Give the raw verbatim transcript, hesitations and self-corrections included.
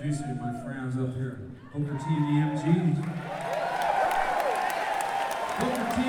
introduce you to my friends up here. Booker T and E M G.